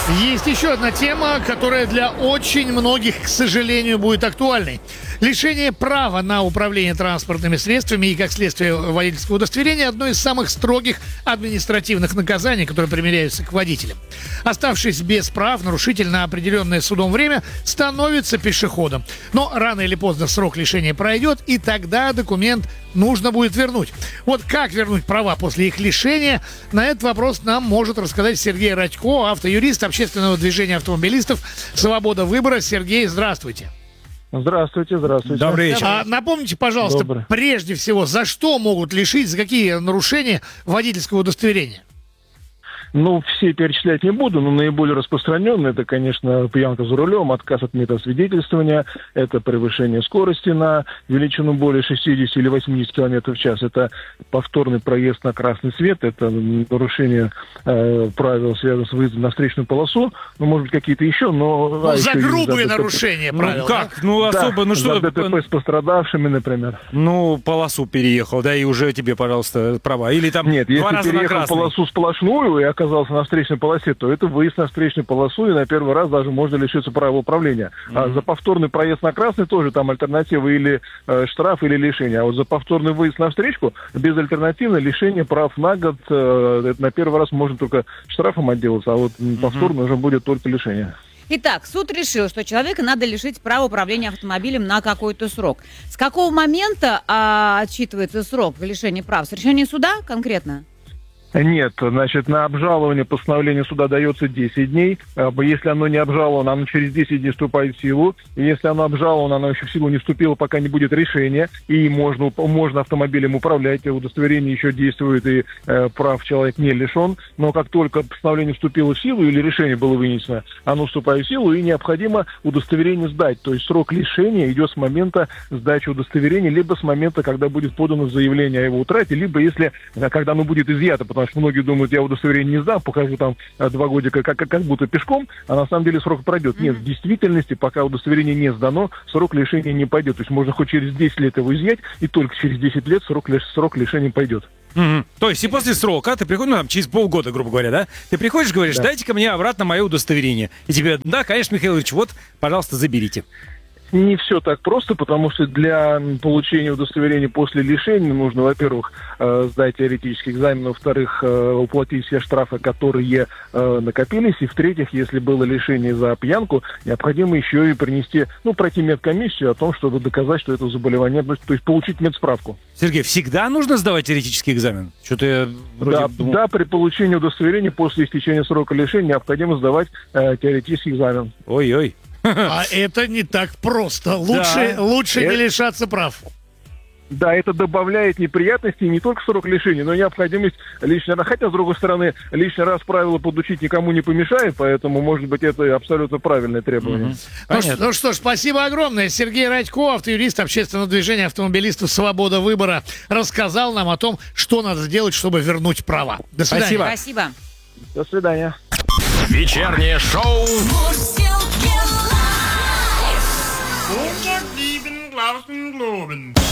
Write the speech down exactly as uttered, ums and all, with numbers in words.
Есть еще одна тема, которая для очень многих, к сожалению, будет актуальной. Лишение права на управление транспортными средствами и, как следствие, водительского удостоверения – одно из самых строгих административных наказаний, которые применяются к водителям. Оставшись без прав, нарушитель на определенное судом время становится пешеходом. Но рано или поздно срок лишения пройдет, и тогда документ нужно будет вернуть. Вот как вернуть права после их лишения, на этот вопрос нам может рассказать Сергей Радько, автоюрист общественного движения автомобилистов «Свобода выбора». Сергей, здравствуйте. Здравствуйте, здравствуйте. Добрый вечер. А, напомните, пожалуйста, Добрый. прежде всего, за что могут лишить, за какие нарушения водительского удостоверения? Ну, все перечислять не буду, но наиболее распространенные это, конечно, пьянка за рулем, отказ от медосвидетельствования, это превышение скорости на величину более шестьдесят или восемьдесят километров в час, это повторный проезд на красный свет, это нарушение э, правил, связанных с выездом на встречную полосу, ну, может быть, какие-то еще, но... Ну, а, за еще грубые за нарушения Ну правил. как? Ну особо, Да, ну что? за ДТП с пострадавшими, например. Ну, полосу переехал, да, и уже тебе, пожалуйста, права. Или там Нет, два если раза на переехал красный. полосу сплошную и оказался на встречной полосе, то это выезд на встречную полосу, и на первый раз даже можно лишиться права управления. Mm-hmm. А за повторный проезд на красный тоже там альтернатива или э, штраф, или лишение. А вот за повторный выезд на встречку безальтернативно лишение прав на год. Э, это на первый раз можно только штрафом отделаться, а вот mm-hmm. повторно уже будет только лишение. Итак, суд решил, что человека надо лишить права управления автомобилем на какой-то срок. С какого момента а, отсчитывается срок лишения прав? С решения суда конкретно? Нет, значит, на обжалование постановления суда дается десять дней. Если оно не обжаловано, оно через десять дней вступает в силу. И если оно обжаловано, оно еще в силу не вступило, пока не будет решения. И можно, можно автомобилем управлять, удостоверение еще действует, и э, прав человек не лишен. Но как только постановление вступило в силу или решение было вынесено, оно вступает в силу, и необходимо удостоверение сдать. То есть срок лишения идет с момента сдачи удостоверения, либо с момента, когда будет подано заявление о его утрате, либо если, когда оно будет изъято, потому что многие думают, я удостоверение не сдам, покажу там два годика как, как, как будто пешком, а на самом деле срок пройдет. Mm-hmm. Нет, в действительности, пока удостоверение не сдано, срок лишения не пойдет. То есть можно хоть через десять лет его изъять, и только через десять лет срок, срок лишения пойдет. Mm-hmm. То есть и после срока ты приходишь, ну там через полгода, грубо говоря, да? Ты приходишь и говоришь, да. Дайте-ка мне обратно мое удостоверение. И тебе, да, конечно, Михаил Ильич, вот, пожалуйста, заберите. Не все так просто, потому что для получения удостоверения после лишения нужно, во-первых, сдать теоретический экзамен, во-вторых, уплатить все штрафы, которые накопились, и в-третьих, если было лишение за пьянку, необходимо еще и принести, ну, пройти медкомиссию о том, чтобы доказать, что это заболевание, то есть получить медсправку. Сергей, всегда нужно сдавать теоретический экзамен? Что-то я вроде да, думал... да, при получении удостоверения после истечения срока лишения необходимо сдавать э, теоретический экзамен. Ой-ой. А это не так просто. Лучше, Да. лучше Это- не лишаться прав. Да, это добавляет неприятностей не только срок лишения, но и необходимость лишний раз. Хотя, с другой стороны, лишний раз правила подучить никому не помешает, поэтому, может быть, это абсолютно правильное требование. Мгм. Ну, ш- Понятно. ну что ж, спасибо огромное. Сергей Радько, автоюрист общественного движения автомобилистов «Свобода выбора», рассказал нам о том, что надо сделать, чтобы вернуть права. До свидания. Спасибо. Спасибо. До свидания. Вечернее шоу Murcielago Live. Deep in Glauben, Globen.